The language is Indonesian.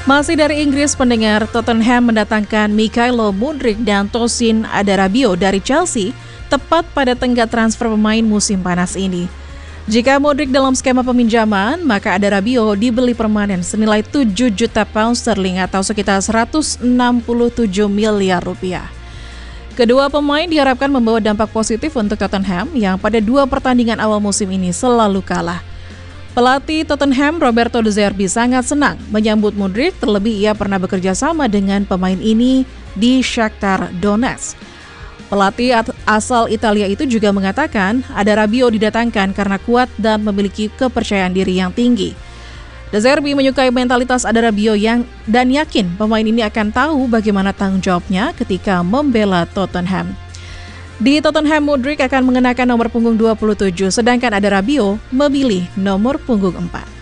Masih dari Inggris, pendengar, Tottenham mendatangkan Mykhailo Mudryk dan Tosin Adarabioyo dari Chelsea tepat pada tenggat transfer pemain musim panas ini. Jika Mudryk dalam skema peminjaman, maka Adarabioyo dibeli permanen senilai 7 juta pound sterling atau sekitar 167 miliar rupiah. Kedua pemain diharapkan membawa dampak positif untuk Tottenham yang pada 2 pertandingan awal musim ini selalu kalah. Pelatih Tottenham Roberto De Zerbi sangat senang menyambut Mudryk, terlebih ia pernah bekerja sama dengan pemain ini di Shakhtar Donetsk. Pelatih asal Italia itu juga mengatakan Adarabioyo didatangkan karena kuat dan memiliki kepercayaan diri yang tinggi. De Zerbi menyukai mentalitas Adarabioyo dan yakin pemain ini akan tahu bagaimana tanggung jawabnya ketika membela Tottenham. Di Tottenham, Mudryk akan mengenakan nomor punggung 27, sedangkan Adarabioyo memilih nomor punggung 4.